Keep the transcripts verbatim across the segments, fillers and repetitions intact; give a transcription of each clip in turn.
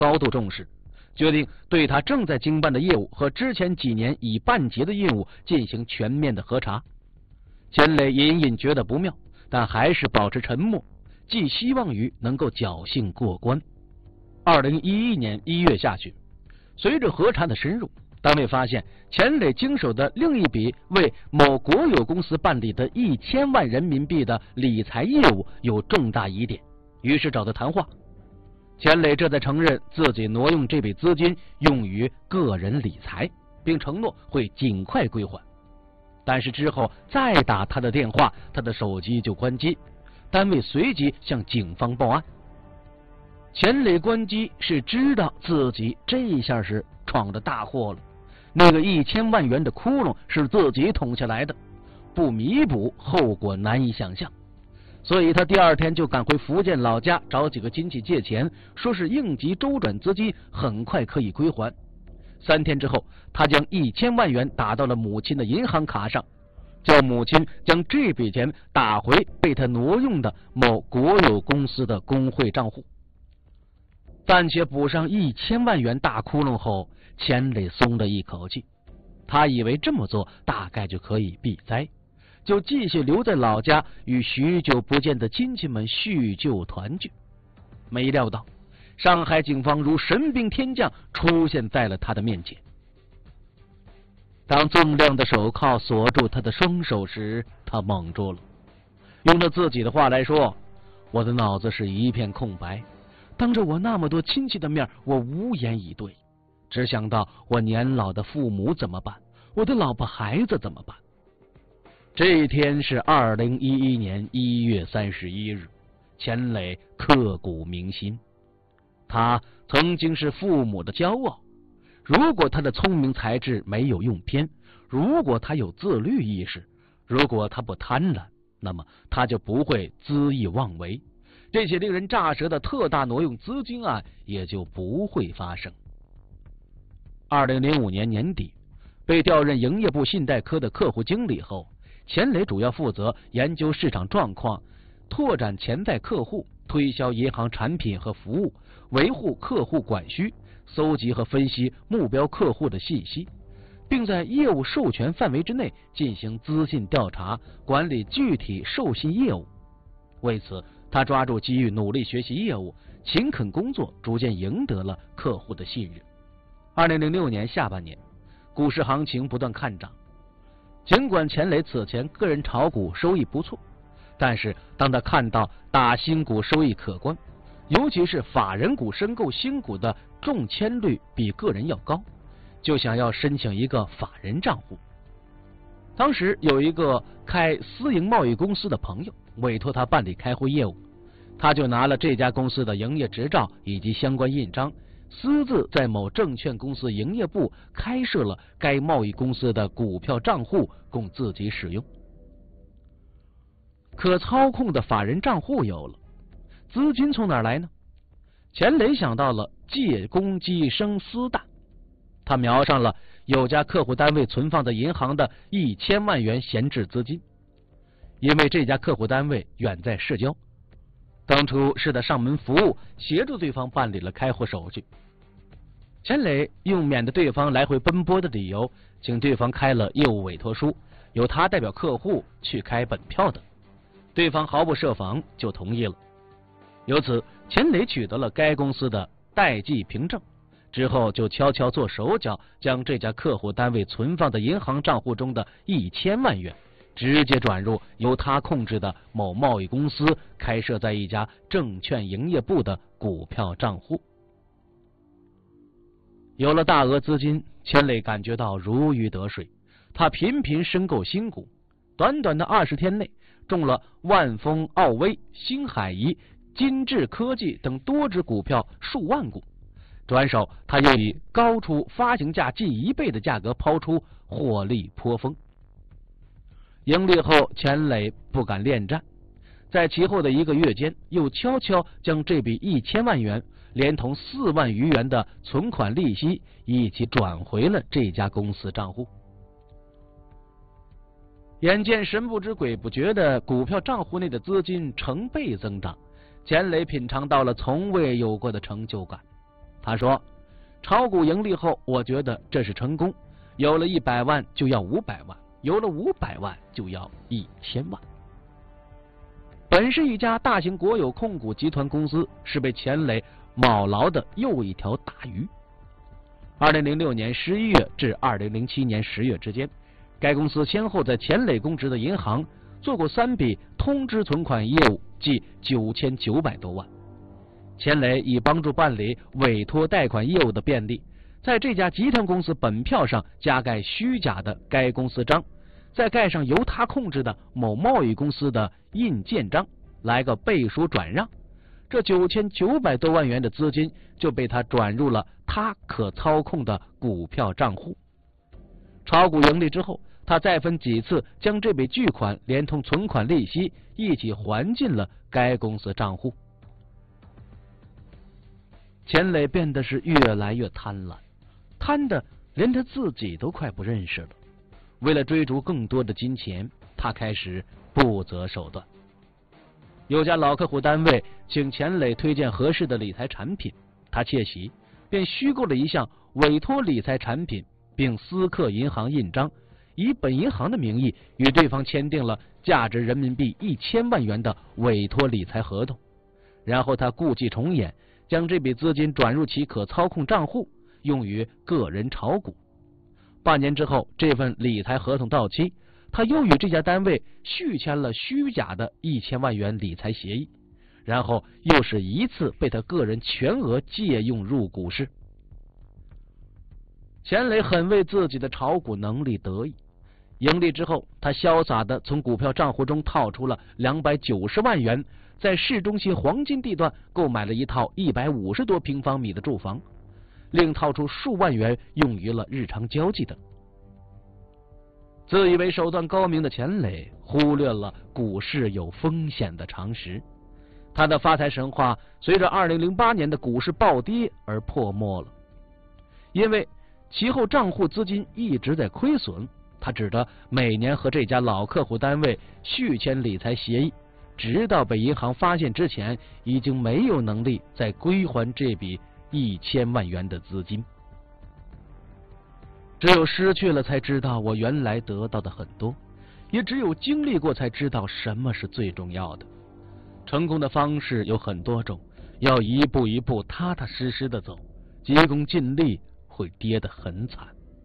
高度重视，决定对他正在经办的业务和之前几年已办结的业务进行全面的核查。钱磊隐隐觉得不妙，但还是保持沉默，寄希望于能够侥幸过关。二零一一年一月下旬，随着核查的深入，单位发现钱磊经手的另一笔为某国有公司办理的一千万人民币的理财业务有重大疑点，于是找他谈话。钱磊这才承认自己挪用这笔资金用于个人理财，并承诺会尽快归还。但是之后再打他的电话，他的手机就关机，单位随即向警方报案。钱磊关机是知道自己这下是闯了大祸了，那个一千万元的窟窿是自己捅下来的，不弥补后果难以想象。所以他第二天就赶回福建老家找几个亲戚借钱，说是应急周转资金，很快可以归还。三天之后，他将一千万元打到了母亲的银行卡上，叫母亲将这笔钱打回被他挪用的某国有公司的工会账户。暂且补上一千万元大窟窿后，钱磊松了一口气，他以为这么做大概就可以避灾，就继续留在老家与许久不见的亲戚们叙旧团聚。没料到上海警方如神兵天将出现在了他的面前。当锃亮的手铐锁住他的双手时，他懵住了。用他自己的话来说，我的脑子是一片空白，当着我那么多亲戚的面，我无言以对，只想到我年老的父母怎么办，我的老婆孩子怎么办。这一天是二零一一年一月三十一日，钱磊刻骨铭心。他曾经是父母的骄傲，如果他的聪明才智没有用偏，如果他有自律意识，如果他不贪婪，那么他就不会恣意妄为，这些令人咋舌的特大挪用资金案也就不会发生。二零零五年年底，被调任营业部信贷科的客户经理后，钱磊主要负责研究市场状况，拓展潜在客户，推销银行产品和服务，维护客户管需，搜集和分析目标客户的信息，并在业务授权范围之内进行资信调查，管理具体授信业务。为此，他抓住机遇，努力学习业务，勤恳工作，逐渐赢得了客户的信任。二零零六年下半年，股市行情不断看涨。尽管钱磊此前个人炒股收益不错，但是当他看到打新股收益可观，尤其是法人股申购新股的中签率比个人要高，就想要申请一个法人账户。当时有一个开私营贸易公司的朋友委托他办理开户业务，他就拿了这家公司的营业执照以及相关印章，私自在某证券公司营业部开设了该贸易公司的股票账户供自己使用。可操控的法人账户有了，资金从哪儿来呢？钱磊想到了借公鸡生私蛋，他瞄上了有家客户单位存放在银行的一千万元闲置资金。因为这家客户单位远在市郊，当初是他上门服务，协助对方办理了开户手续。钱磊用免得对方来回奔波的理由，请对方开了业务委托书，由他代表客户去开本票的。对方毫不设防就同意了。由此，钱磊取得了该公司的代记凭证，之后就悄悄做手脚，将这家客户单位存放在银行账户中的一千万元直接转入由他控制的某贸易公司开设在一家证券营业部的股票账户。有了大额资金，钱磊感觉到如鱼得水，他频频申购新股，短短的二十天内中了万丰奥威、星海怡、金智科技等多只股票数万股，转手他又以高出发行价近一倍的价格抛出，获利颇丰。盈利后，钱磊不敢恋战，在其后的一个月间，又悄悄将这笔一千万元连同四万余元的存款利息一起转回了这家公司账户。眼见神不知鬼不觉的股票账户内的资金成倍增长，钱磊品尝到了从未有过的成就感。 他说，炒股盈利后，我觉得这是成功，有了一百万就要五百万，有了五百万就要一千万。本是一家大型国有控股集团公司，是被钱磊铆牢的又一条大鱼。二零零六年十一月至二零零七年十月之间，该公司先后在钱磊供职的银行做过三笔通知存款业务，计九千九百多万。钱磊以帮助办理委托贷款业务的便利，在这家集团公司本票上加盖虚假的该公司章，再盖上由他控制的某贸易公司的印鉴章，来个背书转让，这九千九百多万元的资金就被他转入了他可操控的股票账户。炒股盈利之后，他再分几次将这笔巨款连同存款利息一起还进了该公司账户。钱磊变得是越来越贪婪，贪的连他自己都快不认识了。为了追逐更多的金钱，他开始不择手段。有家老客户单位请钱磊推荐合适的理财产品，他窃喜，便虚构了一项委托理财产品，并私刻银行印章，以本银行的名义与对方签订了价值人民币一千万元的委托理财合同。然后他故伎重演，将这笔资金转入其可操控账户，用于个人炒股。半年之后，这份理财合同到期，他又与这家单位续签了虚假的一千万元理财协议，然后又是一次被他个人全额借用入股市。钱磊很为自己的炒股能力得意，盈利之后，他潇洒地从股票账户中套出了两百九十万元，在市中心黄金地段购买了一套一百五十多平方米的住房，另掏出数万元用于了日常交际等。自以为手段高明的钱磊忽略了股市有风险的常识，他的发财神话随着二零零八年的股市暴跌而破没了。因为其后账户资金一直在亏损，他只得每年和这家老客户单位续签理财协议，直到被银行发现之前，已经没有能力再归还这笔一千万元的资金。只有失去了才知道我原来得到的很多，也只有经历过才知道什么是最重要的。成功的方式有很多种，要一步一步踏踏实实的走，急功近利会跌得很惨。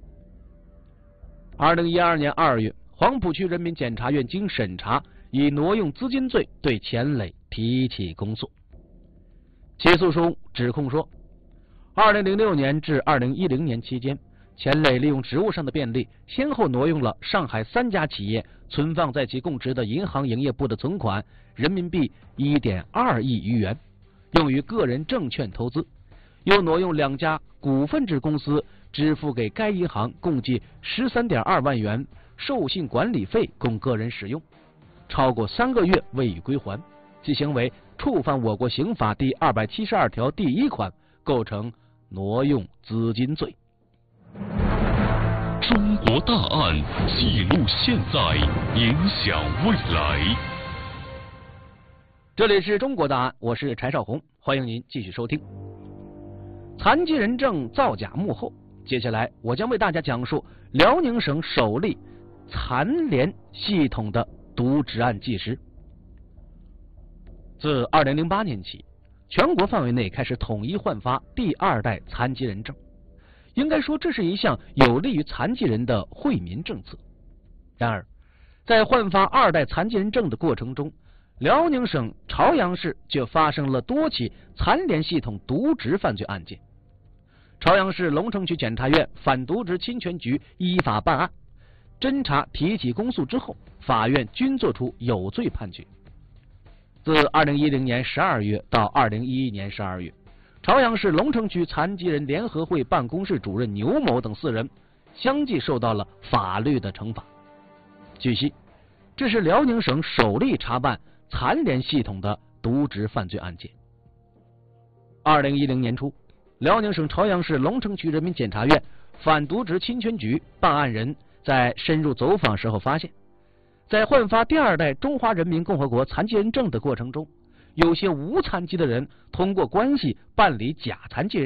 二零一二年二月，黄浦区人民检察院经审查，以挪用资金罪对钱磊提起公诉。起诉书指控说，二零零六年至二零一零年期间，钱磊利用职务上的便利，先后挪用了上海三家企业存放在其供职的银行营业部的存款人民币 一点二亿余元，用于个人证券投资，又挪用两家股份制公司支付给该银行共计 十三点二万元授信管理费供个人使用，超过三个月未予归还，其行为触犯我国刑法第二百七十二条第一款，构成挪用资金罪。 中国大案记录现在，影响未来。 这里是中国大案，我是柴少红，欢迎您继续收听。残疾人证造假幕后，接下来我将为大家讲述辽宁省首例残联系统的渎职案纪实。自二零零八年起，全国范围内开始统一换发第二代残疾人证。应该说，这是一项有利于残疾人的惠民政策。然而，在换发二代残疾人证的过程中，辽宁省朝阳市却发生了多起残联系统渎职犯罪案件。朝阳市龙城区检察院反渎职侵权局依法办案，侦查提起公诉之后，法院均作出有罪判决。自二零一零年十二月到二零一一年十二月，朝阳市龙城区残疾人联合会办公室主任牛某等四人相继受到了法律的惩罚。据悉，这是辽宁省首例查办残联系统的渎职犯罪案件。二零一零年初，辽宁省朝阳市龙城区人民检察院反渎职侵权局办案人在深入走访时候发现，在换发第二代中华人民共和国残疾人证的过程中，有些无残疾的人通过关系办理假残疾人证，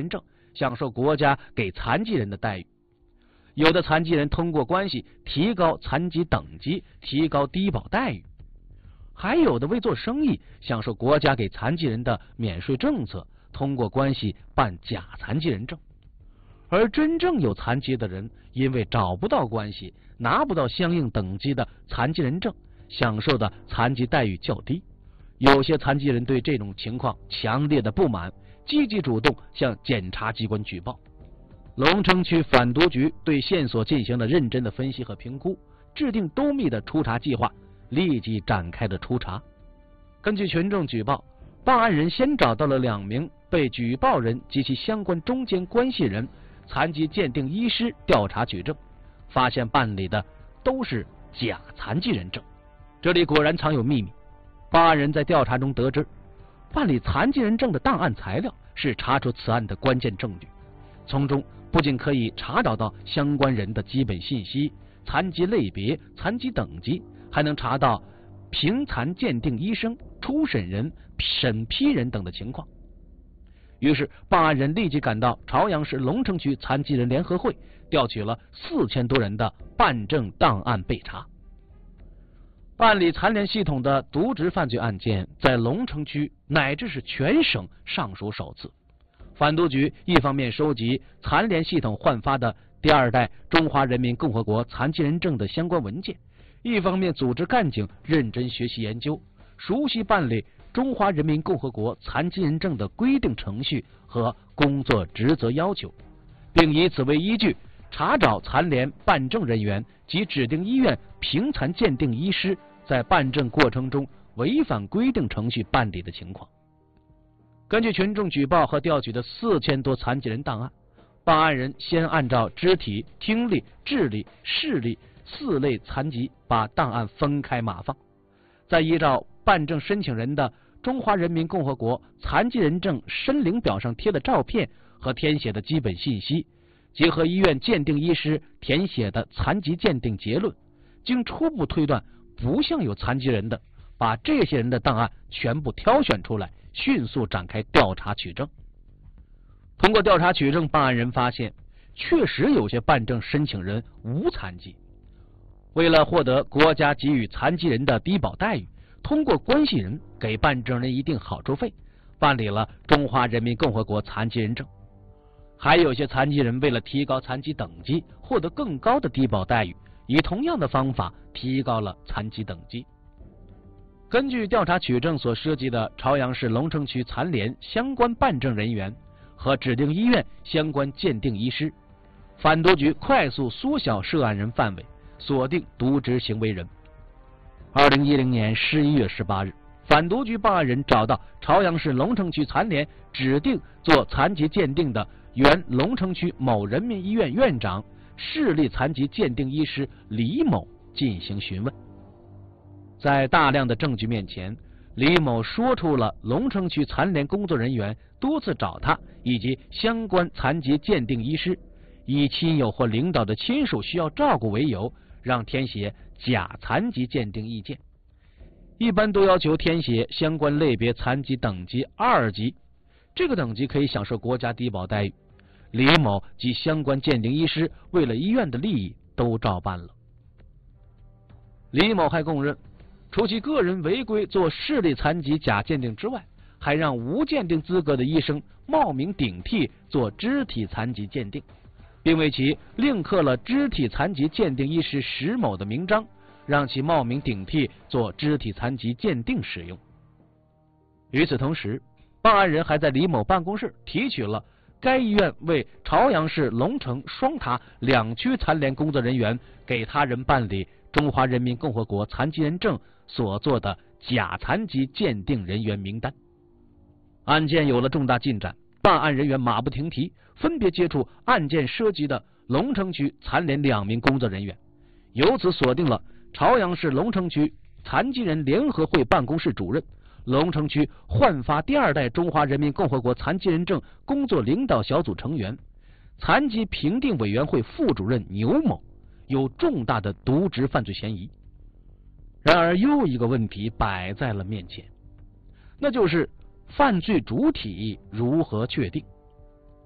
享受国家给残疾人的待遇。有的残疾人通过关系提高残疾等级，提高低保待遇；还有的为做生意，享受国家给残疾人的免税政策，通过关系办假残疾人证。而真正有残疾的人，因为找不到关系，拿不到相应等级的残疾人证，享受的残疾待遇较低。有些残疾人对这种情况强烈的不满，积极主动向检察机关举报。龙城区反毒局对线索进行了认真的分析和评估，制定周密的出查计划，立即展开了初查。根据群众举报，办案人先找到了两名被举报人及其相关中间关系人、残疾鉴定医师调查取证，发现办理的都是假残疾人证。这里果然藏有秘密。办案人在调查中得知，办理残疾人证的档案材料是查出此案的关键证据，从中不仅可以查找到相关人的基本信息、残疾类别、残疾等级，还能查到评残鉴定医生、初审人、审批人等的情况。于是办案人立即赶到朝阳市龙城区残疾人联合会，调取了四千多人的办证档案备查。办理残联系统的渎职犯罪案件在龙城区乃至是全省尚属首次。反毒局一方面收集残联系统换发的第二代中华人民共和国残疾人证的相关文件，一方面组织干警认真学习研究，熟悉办理中华人民共和国残疾人证的规定程序和工作职责要求，并以此为依据，查找残联办证人员及指定医院评残鉴定医师在办证过程中违反规定程序办理的情况。根据群众举报和调取的四千多残疾人档案，办案人先按照肢体、听力、智力、视力四类残疾把档案分开码放，再依照办证申请人的中华人民共和国残疾人证申领表上贴的照片和填写的基本信息，结合医院鉴定医师填写的残疾鉴定结论，经初步推断不像有残疾人的，把这些人的档案全部挑选出来，迅速展开调查取证。通过调查取证，办案人发现确实有些办证申请人无残疾，为了获得国家给予残疾人的低保待遇，通过关系人给办证人一定好处费，办理了中华人民共和国残疾人证。还有些残疾人为了提高残疾等级，获得更高的低保待遇，以同样的方法提高了残疾等级。根据调查取证所涉及的朝阳市龙城区残联相关办证人员和指定医院相关鉴定医师，反毒局快速缩小涉案人范围，锁定渎职行为人。二零一零年十一月十八日，反毒局办案人找到朝阳市龙城区残联指定做残疾鉴定的原龙城区某人民医院院长、视力残疾鉴定医师李某进行询问。在大量的证据面前，李某说出了龙城区残联工作人员多次找他以及相关残疾鉴定医师以亲友或领导的亲属需要照顾为由，让填写假残疾鉴定意见，一般都要求填写相关类别残疾等级二级，这个等级可以享受国家低保待遇。李某及相关鉴定医师为了医院的利益都照办了。李某还供认，除其个人违规做视力残疾假鉴定之外，还让无鉴定资格的医生冒名顶替做肢体残疾鉴定，并为其另刻了肢体残疾鉴定医师石某的名章，让其冒名顶替做肢体残疾鉴定使用。与此同时，办案人还在李某办公室提取了该医院为朝阳市龙城、双塔两区残联工作人员给他人办理中华人民共和国残疾人证所做的假残疾鉴定人员名单。案件有了重大进展，办案人员马不停蹄，分别接触案件涉及的龙城区残联两名工作人员，由此锁定了朝阳市龙城区残疾人联合会办公室主任、龙城区换发第二代中华人民共和国残疾人证工作领导小组成员、残疾评定委员会副主任牛某，有重大的渎职犯罪嫌疑。然而又一个问题摆在了面前，那就是犯罪主体如何确定？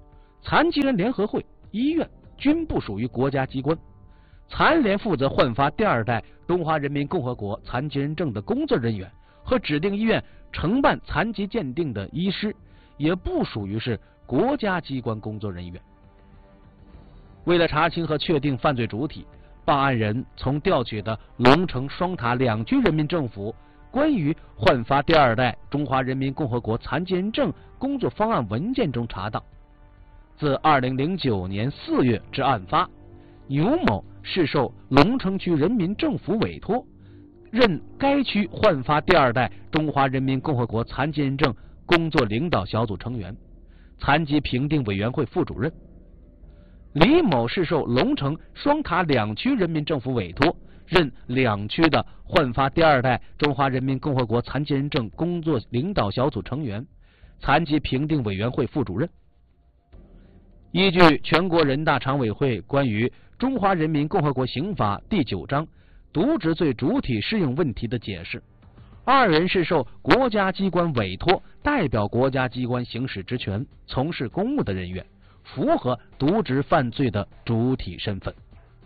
残疾人联合会、医院均不属于国家机关。残联负责换发第二代中华人民共和国残疾人证的工作人员和指定医院承办残疾鉴定的医师，也不属于是国家机关工作人员。为了查清和确定犯罪主体，办案人从调取的龙城、双塔两区人民政府关于换发第二代中华人民共和国残疾人证工作方案文件中查到，自二零零九年四月至案发，牛某是受龙城区人民政府委托，任该区换发第二代中华人民共和国残疾人证工作领导小组成员、残疾评定委员会副主任。李某是受龙城、双塔两区人民政府委托，任两区的换发第二代中华人民共和国残疾人证工作领导小组成员、残疾评定委员会副主任。依据全国人大常委会关于中华人民共和国刑法第九章渎职罪主体适用问题的解释，二人是受国家机关委托，代表国家机关行使职权，从事公务的人员，符合渎职犯罪的主体身份。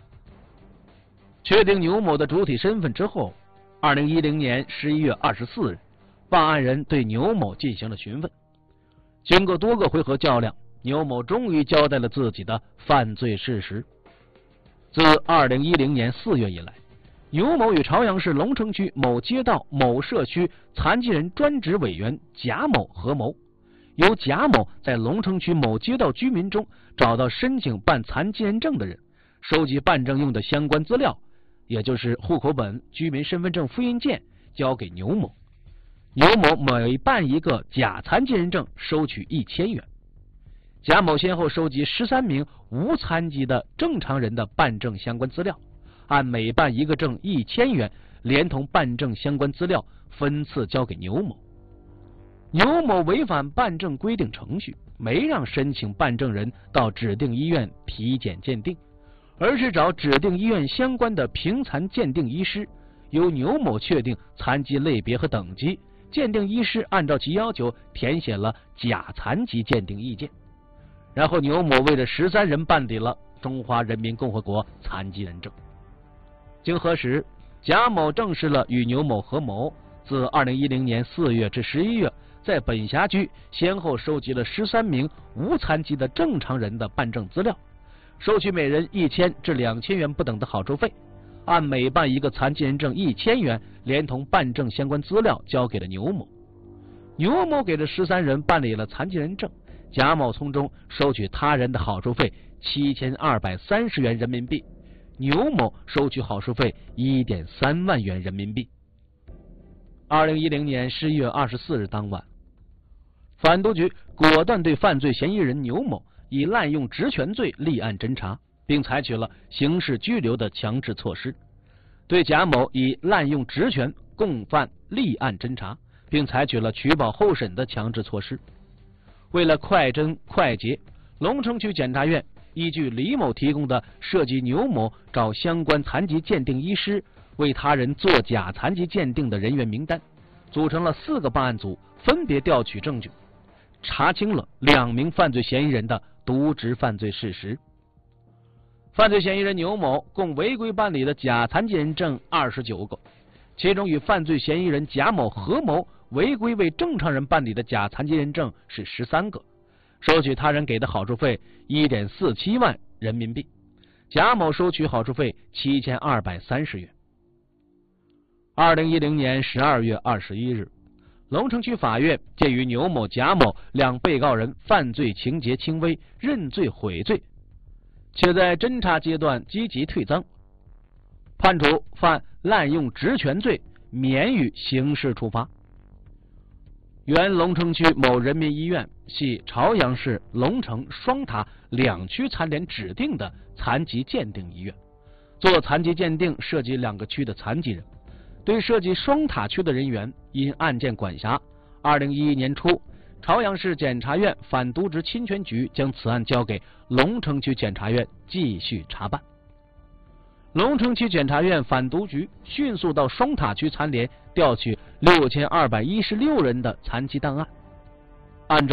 确定牛某的主体身份之后，二零一零年十一月二十四日，办案人对牛某进行了询问。经过多个回合较量，牛某终于交代了自己的犯罪事实。自二零一零年四月以来，牛某与朝阳市龙城区某街道某社区残疾人专职委员贾某合谋，由贾某在龙城区某街道居民中找到申请办残疾人证的人，收集办证用的相关资料，也就是户口本、居民身份证复印件，交给牛某。牛某每办一个假残疾人证收取一千元。贾某先后收集十三名无残疾的正常人的办证相关资料，按每办一个证一千元，连同办证相关资料分次交给牛某。牛某违反办证规定程序，没让申请办证人到指定医院体检鉴定，而是找指定医院相关的评残鉴定医师，由牛某确定残疾类别和等级，鉴定医师按照其要求填写了假残疾鉴定意见。然后牛某为了十三人办理了中华人民共和国残疾人证。经核实，贾某证实了与牛某合谋，自二零一零年四月至十一月，在本辖区先后收集了十三名无残疾的正常人的办证资料，收取每人一千至两千元不等的好处费，按每办一个残疾人证一千元，连同办证相关资料交给了牛某。牛某给这十三人办理了残疾人证，贾某从中收取他人的好处费七千二百三十元人民币，牛某收取好处费一点三万元人民币。二零一零年十一月二十四日当晚，反毒局果断对犯罪嫌疑人牛某以滥用职权罪立案侦查，并采取了刑事拘留的强制措施；对贾某以滥用职权共犯立案侦查，并采取了取保候审的强制措施。为了快侦快结，龙城区检察院依据李某提供的涉及牛某找相关残疾鉴定医师为他人做假残疾鉴定的人员名单，组成了四个办案组，分别调取证据，查清了两名犯罪嫌疑人的渎职犯罪事实。犯罪嫌疑人牛某共违规办理了假残疾人证二十九个，其中与犯罪嫌疑人贾某合谋违规为正常人办理的假残疾人证是十三个，收取他人给的好处费一点四七万人民币，贾某收取好处费七千二百三十元。二零一零年十二月二十一日，龙城区法院鉴于牛某、贾某两被告人犯罪情节轻微，认罪悔罪，且在侦查阶段积极退赃，判处犯滥用职权罪，免予刑事处罚。原龙城区某人民医院系朝阳市龙城、双塔两区残联指定的残疾鉴定医院，做残疾鉴定涉及两个区的残疾人。对涉及双塔区的人员，因案件管辖，二零一一年初，朝阳市检察院反渎职侵权局将此案交给龙城区检察院继续查办。龙城区检察院反毒局迅速到双塔区残联调取六千二百一十六人的残疾档案，按照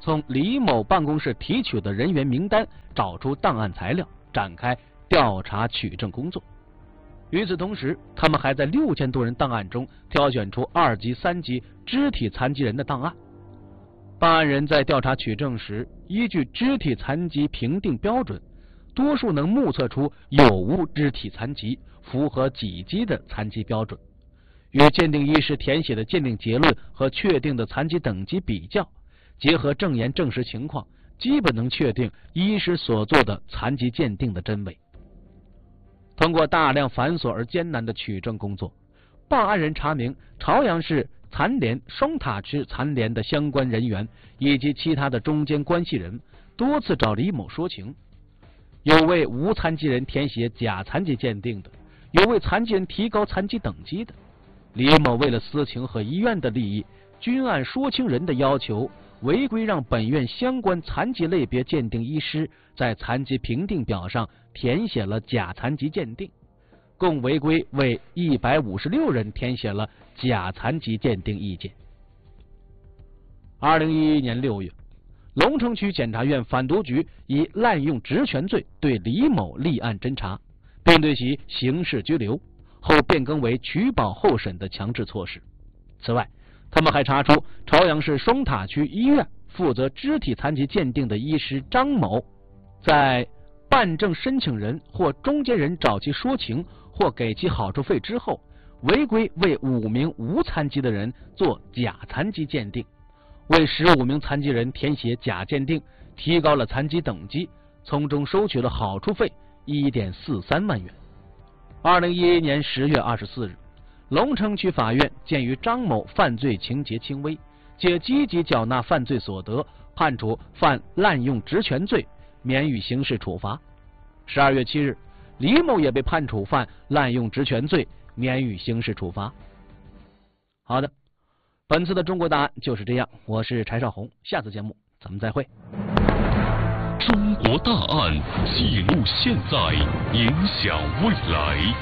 从李某办公室提取的人员名单找出档案材料，展开调查取证工作。与此同时，他们还在六千多人档案中挑选出二级、三级肢体残疾人的档案。办案人在调查取证时，依据肢体残疾评定标准，多数能目测出有无肢体残疾，符合几级的残疾标准。与鉴定医师填写的鉴定结论和确定的残疾等级比较，结合证言证实情况，基本能确定医师所做的残疾鉴定的真伪。通过大量繁琐而艰难的取证工作，办案人查明朝阳市残联双塔区残联的相关人员以及其他的中间关系人多次找李某说情，有为无残疾人填写假残疾鉴定的，有为残疾人提高残疾等级的。李某为了私情和医院的利益，均按说清人的要求，违规让本院相关残疾类别鉴定医师在残疾评定表上填写了假残疾鉴定，共违规为一百五十六人填写了假残疾鉴定意见。二零一一年六月，龙城区检察院反毒局以滥用职权罪对李某立案侦查，并对其刑事拘留，后变更为取保候审的强制措施。此外，他们还查出朝阳市双塔区医院负责肢体残疾鉴定的医师张某，在办证申请人或中间人找其说情或给其好处费之后，违规为五名无残疾的人做假残疾鉴定，为十五名残疾人填写假鉴定，提高了残疾等级，从中收取了好处费 一点四三万元。二零一一年十月二十四日，龙城区法院鉴于张某犯罪情节轻微，且积极缴纳犯罪所得，判处犯滥用职权罪，免予刑事处罚。十二月七日，李某也被判处犯滥用职权罪，免予刑事处罚。好的，本次的中国大案就是这样，我是柴少红，下次节目咱们再会。 中国大案记录现在，影响未来。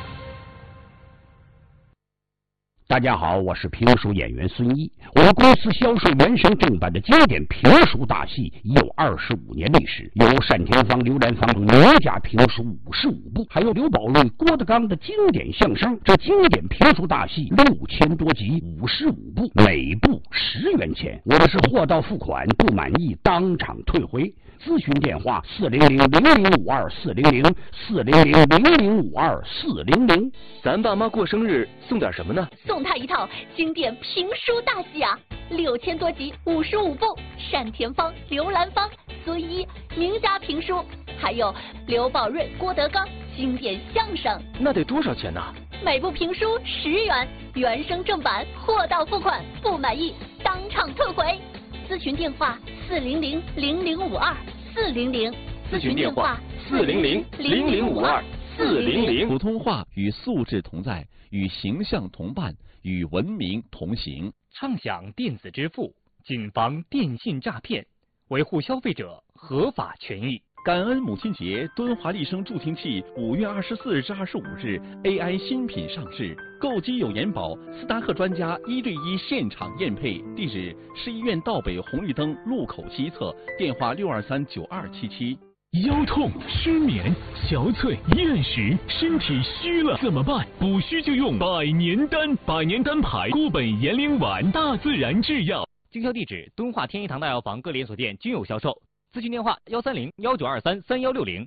大家好，我是评书演员孙一。我们公司销售原声正版的经典评书大戏已有二十五年历史，有单田芳、刘兰芳名家评书五十五部，还有刘宝瑞、郭德纲的经典相声。这经典评书大戏六千多集，五十五部，每部十元钱。我们是货到付款，不满意当场退回。咨询电话：四零零零零五二四零零四零零零零五二四零零。 咱爸妈过生日送点什么呢？ 送他一套经典评书大戏啊，六千多集，五十五部，单田芳、刘兰芳、孙一名家评书，还有刘宝瑞、郭德纲经典相声。 那得多少钱呢？ 每部评书十元，原声正版，货到付款，不满意当场退回。咨询电话：四零零零零五二四零零。 咨询电话：四零零零零五二四零零。 普通话与素质同在，与形象同伴，与文明同行。 畅享电子支付，谨防电信诈骗，维护消费者合法权益。 感恩母亲节，敦华丽声助听器五月二十四日至二十五日 A I 新品上市，购机有延保，斯达克专家一对一现场验配。地址：市医院道北红绿灯路口西侧，电话六二三九二七七。 腰痛、失眠、憔悴、厌食，身体虚了怎么办？补虚就用百年丹，百年丹牌固本延龄丸，大自然制药。 经销地址：敦化天一堂大药房各连锁店均有销售。咨询电话：幺三零幺九二三三幺六零。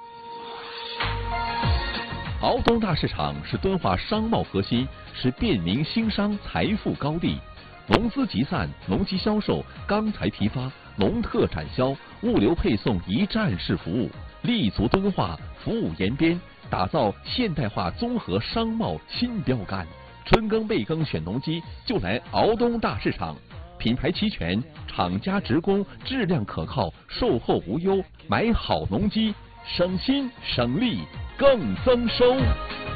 敖东大市场是敦化商贸核心，是便民兴商财富高地。农资集散、农机销售、钢材批发、农特产销、物流配送一站式服务，立足敦化，服务延边，打造现代化综合商贸新标杆。春耕备耕选农机，就来敖东大市场。品牌齐全，厂家直供，质量可靠，售后无忧。买好农机，省心省力更增收。